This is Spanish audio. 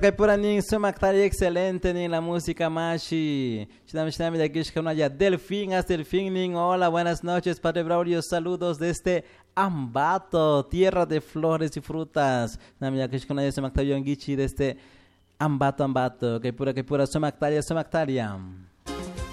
pura ning sumaktari excelente ning la música mashi. Shinami de aquí ya Delfín ning. Hola, buenas noches, Padre Braulio. Saludos desde Ambato, tierra de flores y frutas. Shinami de aquí ya sumaktari yongichi desde Ambato. Que pura sumaktaria.